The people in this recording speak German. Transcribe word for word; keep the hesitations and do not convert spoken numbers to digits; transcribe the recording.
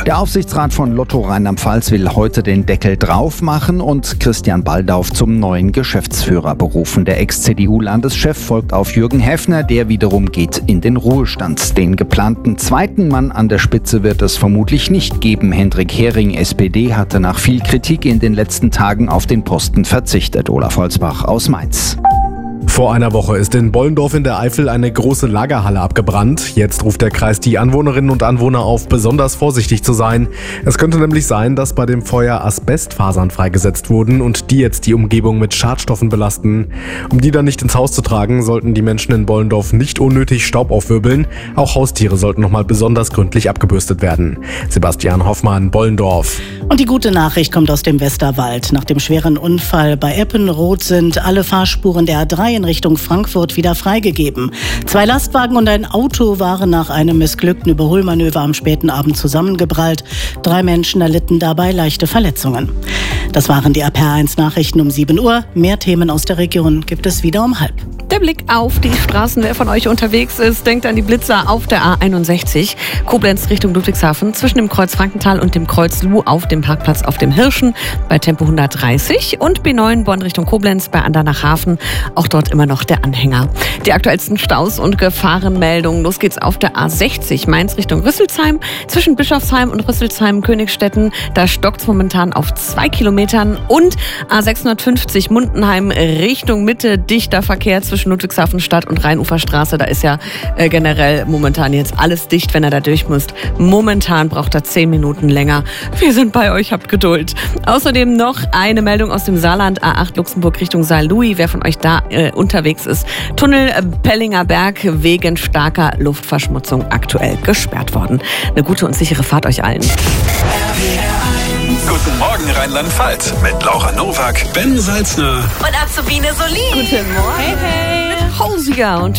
Der Aufsichtsrat von Lotto Rheinland-Pfalz will heute den Deckel drauf machen und Christian Baldauf zum neuen Geschäftsführer berufen. Der Ex-C D U-Landeschef folgt auf Jürgen Heffner, der wiederum geht in den Ruhestand. Den geplanten zweiten Mann an der Spitze wird es vermutlich nicht geben. Hendrik Hering, S P D, hatte nach viel Kritik in den letzten Tagen auf den Posten verzichtet. Olaf Holzbach aus Mainz. Vor einer Woche ist in Bollendorf in der Eifel eine große Lagerhalle abgebrannt. Jetzt ruft der Kreis die Anwohnerinnen und Anwohner auf, besonders vorsichtig zu sein. Es könnte nämlich sein, dass bei dem Feuer Asbestfasern freigesetzt wurden und die jetzt die Umgebung mit Schadstoffen belasten. Um die dann nicht ins Haus zu tragen, sollten die Menschen in Bollendorf nicht unnötig Staub aufwirbeln. Auch Haustiere sollten nochmal besonders gründlich abgebürstet werden. Sebastian Hoffmann, Bollendorf. Und die gute Nachricht kommt aus dem Westerwald. Nach dem schweren Unfall bei Eppenroth sind alle Fahrspuren der A drei in Richtung Frankfurt wieder freigegeben. Zwei Lastwagen und ein Auto waren nach einem missglückten Überholmanöver am späten Abend zusammengeprallt. Drei Menschen erlitten dabei leichte Verletzungen. Das waren die R P R eins Nachrichten um sieben Uhr. Mehr Themen aus der Region gibt es wieder um halb. Der Blick auf die Straßen, wer von euch unterwegs ist, denkt an die Blitzer auf der A einundsechzig. Koblenz Richtung Ludwigshafen zwischen dem Kreuz Frankenthal und dem Kreuz Luh auf dem Parkplatz auf dem Hirschen bei Tempo hundertdreißig und B neun Bonn Richtung Koblenz bei Andernach-Hafen, auch dort immer noch der Anhänger. Die aktuellsten Staus und Gefahrenmeldungen. Los geht's auf der A sechzig Mainz Richtung Rüsselsheim zwischen Bischofsheim und Rüsselsheim-Königstetten. Da stockt's momentan auf zwei Kilometern und A sechshundertfünfzig Mundenheim Richtung Mitte, dichter Verkehr zwischen Ludwigshafen Stadt und Rheinuferstraße. Da ist ja äh, generell momentan jetzt alles dicht, wenn er da durch muss. Momentan braucht er zehn Minuten länger. Wir sind bei euch, habt Geduld. Außerdem noch eine Meldung aus dem Saarland, A acht Luxemburg Richtung Saarlouis. Wer von euch da äh, unterwegs ist, Tunnel äh, Pellinger Berg wegen starker Luftverschmutzung aktuell gesperrt worden. Eine gute und sichere Fahrt euch allen. Guten Morgen Rheinland-Pfalz mit Laura Nowak, Ben Salzner und Azubine Solin. Guten Morgen. Hey, hey. Mit Hausiger und